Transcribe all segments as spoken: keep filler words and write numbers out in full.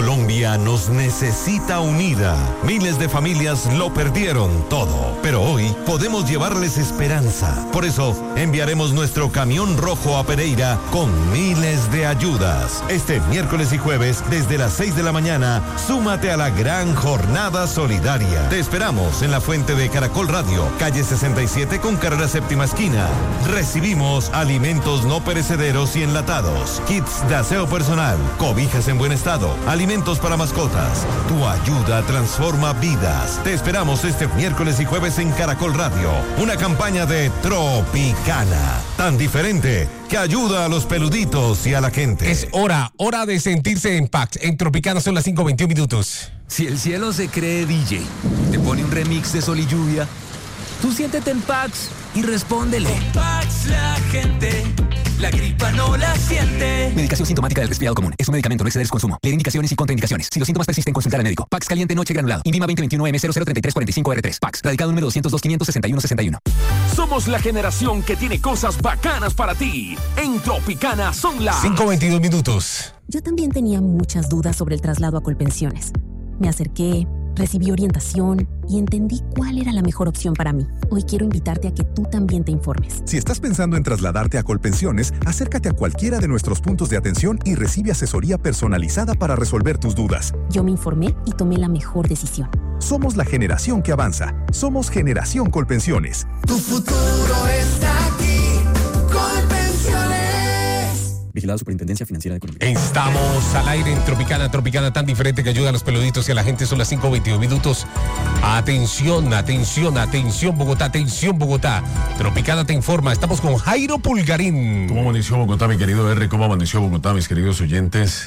Colombia nos necesita unida. Miles de familias lo perdieron todo, pero hoy podemos llevarles esperanza. Por eso, enviaremos nuestro camión rojo a Pereira con miles de ayudas. Este miércoles y jueves, desde las seis de la mañana, súmate a la gran jornada solidaria. Te esperamos en la fuente de Caracol Radio, calle sesenta y siete con carrera séptima esquina. Recibimos alimentos no perecederos y enlatados, kits de aseo personal, cobijas en buen estado, alimentos para mascotas. Tu ayuda transforma vidas. Te esperamos este miércoles y jueves en Caracol Radio. Una campaña de Tropicana, tan diferente que ayuda a los peluditos y a la gente. Es hora, hora de sentirse en Pax. En Tropicana son las cinco veintiún minutos. Si el cielo se cree D J, te pone un remix de Sol y Lluvia, tú siéntete en Pax y respóndele. Con Pax la gente, la gripa no la siente. Medicación sintomática del resfriado común. Es un medicamento, no exceder su consumo. Leer indicaciones y contraindicaciones. Si los síntomas persisten, consultar al médico. Pax caliente noche granulado. INVIMA veinte veintiuno M cero cero treinta y tres cuarenta y cinco R tres. Pax. Radicado número doscientos dos, quinientos sesenta y uno sesenta y uno. Somos la generación que tiene cosas bacanas para ti. En Tropicana son las cinco veintidós minutos. Yo también tenía muchas dudas sobre el traslado a Colpensiones. Me acerqué, recibí orientación y entendí cuál era la mejor opción para mí. Hoy quiero invitarte a que tú también te informes. Si estás pensando en trasladarte a Colpensiones, acércate a cualquiera de nuestros puntos de atención y recibe asesoría personalizada para resolver tus dudas. Yo me informé y tomé la mejor decisión. Somos la generación que avanza. Somos Generación Colpensiones. Tu futuro está aquí. Colpensiones. Vigilado Superintendencia Financiera de Colombia. Estamos al aire en Tropicana, Tropicana tan diferente que ayuda a los peluditos y a la gente. Son las cinco veintidós minutos. Atención, atención, atención Bogotá, atención Bogotá. Tropicana te informa. Estamos con Jairo Pulgarín. ¿Cómo amaneció Bogotá, mi querido R? ¿Cómo amaneció Bogotá, mis queridos oyentes?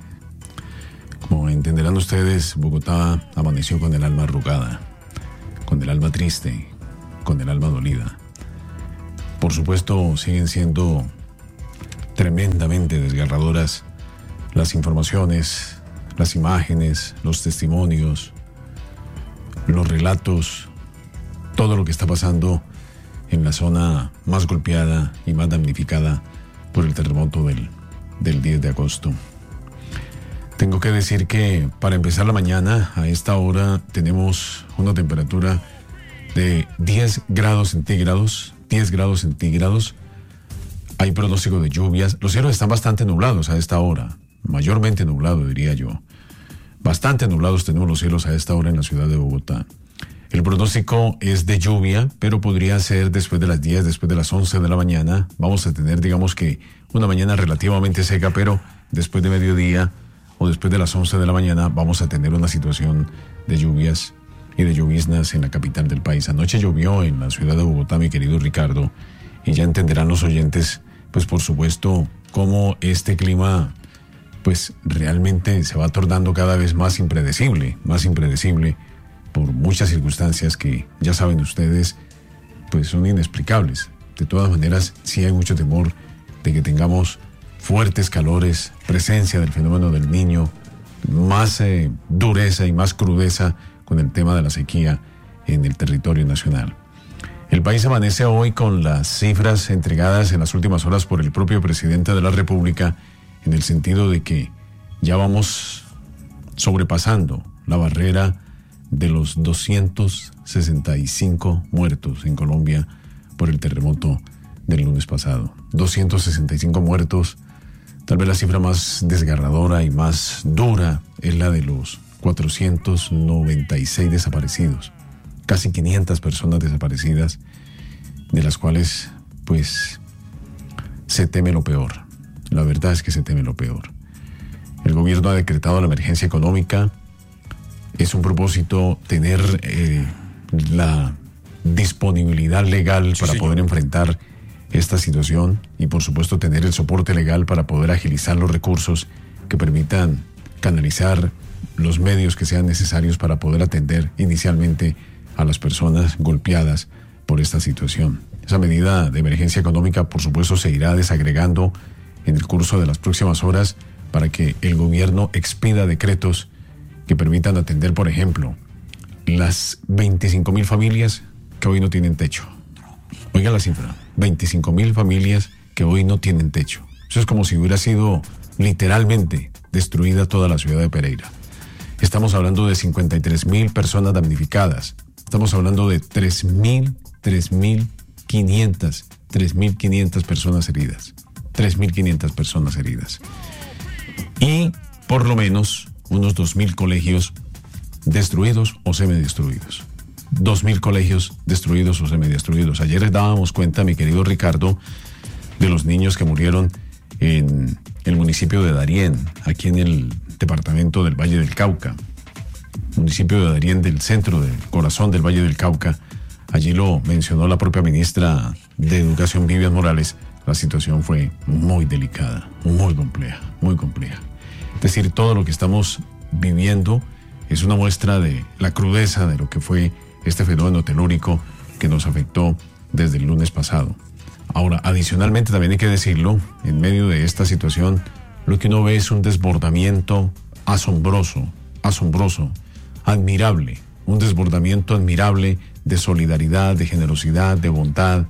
Como entenderán ustedes, Bogotá amaneció con el alma arrugada, con el alma triste, con el alma dolida. Por supuesto, siguen siendo tremendamente desgarradoras las informaciones, las imágenes, los testimonios, los relatos, todo lo que está pasando en la zona más golpeada y más damnificada por el terremoto del, del diez de agosto. Tengo que decir que para empezar la mañana, a esta hora, tenemos una temperatura de diez grados centígrados, diez grados centígrados. Hay pronóstico de lluvias. Los cielos están bastante nublados a esta hora, mayormente nublado, diría yo. Bastante nublados tenemos los cielos a esta hora en la ciudad de Bogotá. El pronóstico es de lluvia, pero podría ser después de las diez, después de las once de la mañana. Vamos a tener, digamos que, una mañana relativamente seca, pero después de mediodía o después de las once de la mañana vamos a tener una situación de lluvias y de lloviznas en la capital del país. Anoche llovió en la ciudad de Bogotá, mi querido Ricardo, y ya entenderán los oyentes, pues por supuesto, cómo este clima pues realmente se va tornando cada vez más impredecible, más impredecible por muchas circunstancias que ya saben ustedes, pues son inexplicables. De todas maneras, sí hay mucho temor de que tengamos fuertes calores, presencia del fenómeno del Niño, más eh, dureza y más crudeza con el tema de la sequía en el territorio nacional. El país amanece hoy con las cifras entregadas en las últimas horas por el propio presidente de la República, en el sentido de que ya vamos sobrepasando la barrera de los doscientos sesenta y cinco muertos en Colombia por el terremoto del lunes pasado. doscientos sesenta y cinco muertos. Tal vez la cifra más desgarradora y más dura es la de los cuatrocientos noventa y seis desaparecidos. Casi quinientas personas desaparecidas, de las cuales, pues, se teme lo peor. La verdad es que se teme lo peor. El gobierno ha decretado la emergencia económica. Es un propósito tener eh, la disponibilidad legal sí, para señor. poder enfrentar esta situación y, por supuesto, tener el soporte legal para poder agilizar los recursos que permitan canalizar los medios que sean necesarios para poder atender inicialmente a las personas golpeadas por esta situación. Esa medida de emergencia económica, por supuesto, se irá desagregando en el curso de las próximas horas para que el gobierno expida decretos que permitan atender, por ejemplo, las veinticinco mil familias que hoy no tienen techo. Oigan la cifra, veinticinco mil familias que hoy no tienen techo. Eso es como si hubiera sido literalmente destruida toda la ciudad de Pereira. Estamos hablando de cincuenta y tres mil personas damnificadas. Estamos hablando de tres mil, tres mil quinientas, tres mil quinientas personas heridas. tres mil quinientas personas heridas. Y por lo menos unos dos mil colegios destruidos o semidestruidos. dos mil colegios destruidos o semidestruidos. Ayer les dábamos cuenta, mi querido Ricardo, de los niños que murieron en el municipio de Darién, aquí en el departamento del Valle del Cauca. Municipio de Darién, del centro, del corazón del Valle del Cauca. Allí lo mencionó la propia ministra de Educación, Vivian Morales. La situación fue muy delicada, muy compleja, muy compleja. Es decir, todo lo que estamos viviendo es una muestra de la crudeza de lo que fue este fenómeno telúrico que nos afectó desde el lunes pasado. Ahora, adicionalmente también hay que decirlo, en medio de esta situación, lo que uno ve es un desbordamiento asombroso, asombroso, admirable, un desbordamiento admirable de solidaridad, de generosidad, de bondad,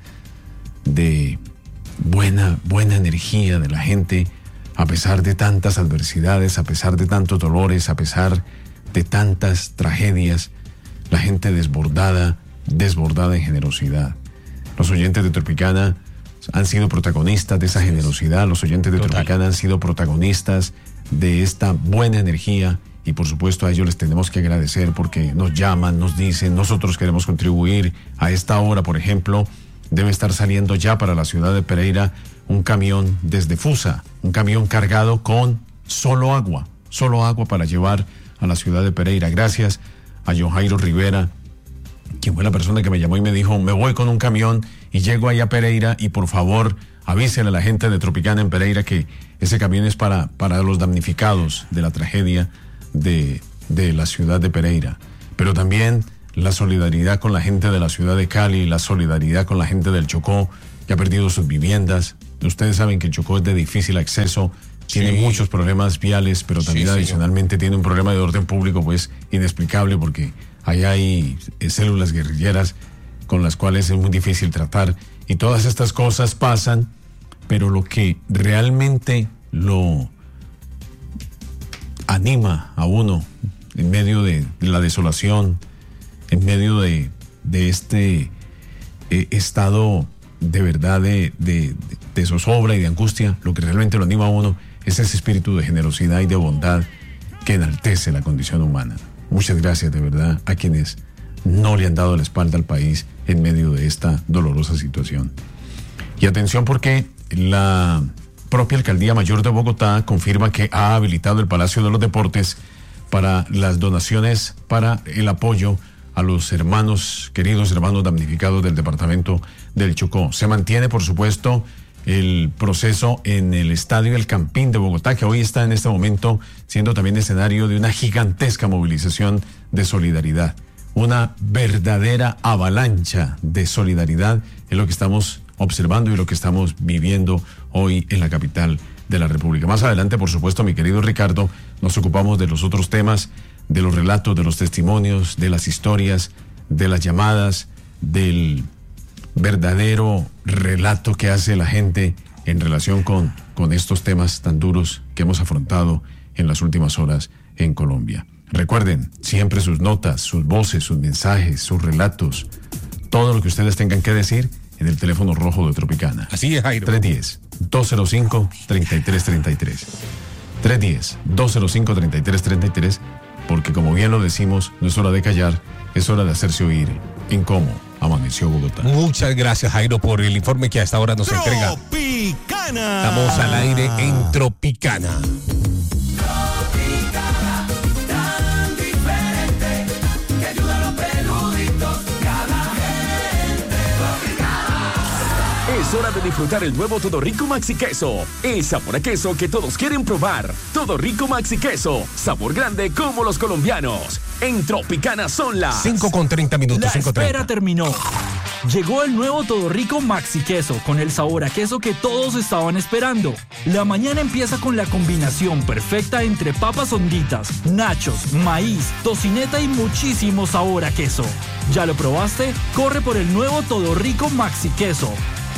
de buena, buena energía de la gente, a pesar de tantas adversidades, a pesar de tantos dolores, a pesar de tantas tragedias, la gente desbordada, desbordada en generosidad. Los oyentes de Tropicana han sido protagonistas de esa generosidad, los oyentes de Total. Tropicana han sido protagonistas de esta buena energía y por supuesto a ellos les tenemos que agradecer porque nos llaman, nos dicen, nosotros queremos contribuir. A esta hora, por ejemplo, debe estar saliendo ya para la ciudad de Pereira un camión desde Fusa, un camión cargado con solo agua, solo agua para llevar a la ciudad de Pereira. Gracias a John Jairo Rivera, quien fue la persona que me llamó y me dijo, me voy con un camión y llego ahí a Pereira y por favor avísele a la gente de Tropicana en Pereira que ese camión es para, para los damnificados de la tragedia de, de la ciudad de Pereira. Pero también la solidaridad con la gente de la ciudad de Cali, la solidaridad con la gente del Chocó, que ha perdido sus viviendas. Ustedes saben que el Chocó es de difícil acceso, tiene sí. muchos problemas viales, pero también sí, adicionalmente sí. tiene un problema de orden público pues inexplicable porque allá hay eh, células guerrilleras con las cuales es muy difícil tratar y todas estas cosas pasan, pero lo que realmente lo anima a uno en medio de, de la desolación, en medio de, de este eh, estado de verdad de, de, de zozobra y de angustia, lo que realmente lo anima a uno es ese espíritu de generosidad y de bondad que enaltece la condición humana. Muchas gracias de verdad a quienes no le han dado la espalda al país en medio de esta dolorosa situación. Y atención porque la propia Alcaldía Mayor de Bogotá confirma que ha habilitado el Palacio de los Deportes para las donaciones para el apoyo a los hermanos, queridos hermanos damnificados del departamento del Chocó. Se mantiene, por supuesto, el proceso en el Estadio El Campín de Bogotá, que hoy está en este momento siendo también escenario de una gigantesca movilización de solidaridad. Una verdadera avalancha de solidaridad es lo que estamos observando y lo que estamos viviendo hoy en la capital de la República. Más adelante, por supuesto, mi querido Ricardo, nos ocupamos de los otros temas, de los relatos, de los testimonios, de las historias, de las llamadas, del verdadero relato que hace la gente en relación con, con estos temas tan duros que hemos afrontado en las últimas horas en Colombia. Recuerden, siempre sus notas, sus voces, sus mensajes, sus relatos, todo lo que ustedes tengan que decir en el teléfono rojo de Tropicana. Así es, Jairo. tres uno cero, dos cero cinco, tres tres tres tres. tres uno cero, dos cero cinco, tres tres tres tres, porque como bien lo decimos, no es hora de callar, es hora de hacerse oír en cómo amaneció Bogotá. Muchas gracias, Jairo, por el informe que a esta hora nos entrega. Tropicana. Estamos al aire en Tropicana. Es hora de disfrutar el nuevo Todo Rico Maxi Queso. El sabor a queso que todos quieren probar. Todo Rico Maxi Queso. Sabor grande como los colombianos. En Tropicana son las cinco con treinta minutos. La cinco espera treinta. terminó. Llegó el nuevo Todo Rico Maxi Queso con el sabor a queso que todos estaban esperando. La mañana empieza con la combinación perfecta entre papas honditas, nachos, maíz, tocineta y muchísimo sabor a queso. ¿Ya lo probaste? Corre por el nuevo Todo Rico Maxi Queso.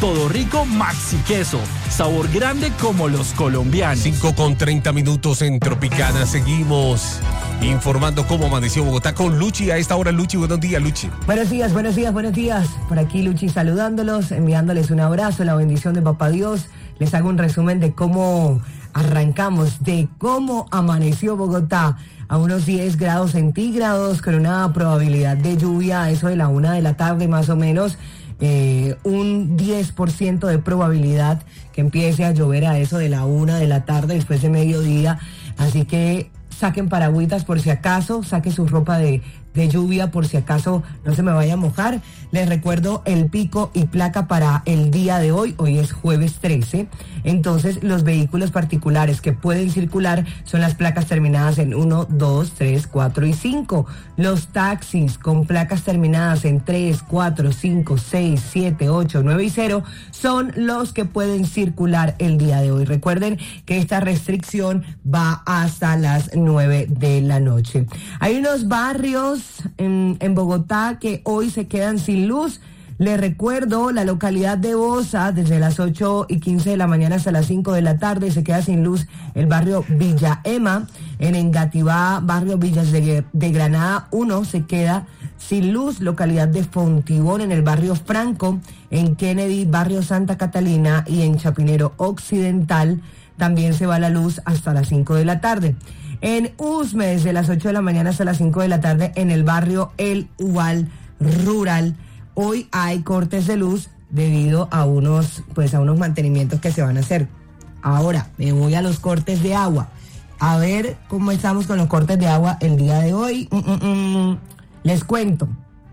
Todo Rico Maxi Queso. Sabor grande como los colombianos. cinco con treinta minutos en Tropicana. Seguimos informando cómo amaneció Bogotá con Luchi. A esta hora, Luchi, buenos días, Luchi. Buenos días, buenos días, buenos días. Por aquí Luchi saludándolos, enviándoles un abrazo, la bendición de Papá Dios. Les hago un resumen de cómo arrancamos, de cómo amaneció Bogotá. A unos diez grados centígrados, con una probabilidad de lluvia, eso de la una de la tarde más o menos. Eh, un diez por ciento de probabilidad que empiece a llover a eso de la una de la tarde, después de mediodía. Así que saquen paragüitas por si acaso, saquen su ropa de, de lluvia por si acaso no se me vaya a mojar. Les recuerdo el pico y placa para el día de hoy. Hoy es jueves trece. Entonces, los vehículos particulares que pueden circular son las placas terminadas en uno, dos, tres, cuatro y cinco. Los taxis con placas terminadas en tres, cuatro, cinco, seis, siete, ocho, nueve y cero son los que pueden circular el día de hoy. Recuerden que esta restricción va hasta las nueve de la noche. Hay unos barrios en, en Bogotá que hoy se quedan sin luz. Les recuerdo, la localidad de Bosa, desde las ocho y quince de la mañana hasta las cinco de la tarde, se queda sin luz el barrio Villa Ema. En Engativá, barrio Villas de, de Granada uno, se queda sin luz. Localidad de Fontibón, en el barrio Franco. En Kennedy, barrio Santa Catalina. Y en Chapinero Occidental también se va la luz hasta las cinco de la tarde. En Usme, desde las ocho de la mañana hasta las cinco de la tarde, en el barrio El Ubal Rural. Hoy hay cortes de luz debido a unos, pues a unos mantenimientos que se van a hacer. Ahora, me voy a los cortes de agua. A ver cómo estamos con los cortes de agua el día de hoy. Mm, mm, mm. Les cuento.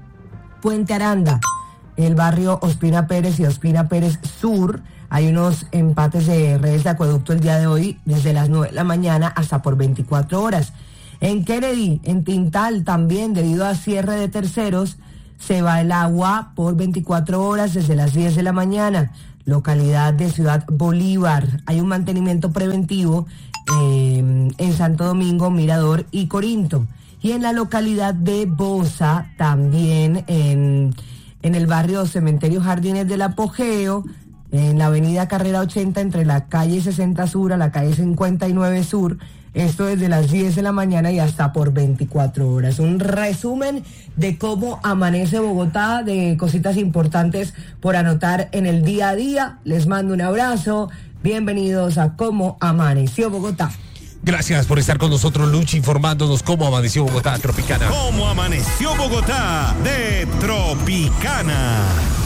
Puente Aranda, el barrio Ospina Pérez y Ospina Pérez Sur. Hay unos empates de redes de acueducto el día de hoy, desde las nueve de la mañana hasta por veinticuatro horas. En Kennedy, en Tintal, también debido a cierre de terceros, se va el agua por veinticuatro horas desde las diez de la mañana. Localidad de Ciudad Bolívar. Hay un mantenimiento preventivo eh, en Santo Domingo, Mirador y Corinto. Y en la localidad de Bosa, también en, en el barrio Cementerio Jardines del Apogeo, en la avenida Carrera ochenta, entre la calle sesenta Sur a la calle cincuenta y nueve Sur. Esto desde las diez de la mañana y hasta por veinticuatro horas. Un resumen de cómo amanece Bogotá, de cositas importantes por anotar en el día a día. Les mando un abrazo. Bienvenidos a Cómo Amaneció Bogotá. Gracias por estar con nosotros, Luchi, informándonos cómo amaneció Bogotá, Tropicana. Cómo amaneció Bogotá de Tropicana.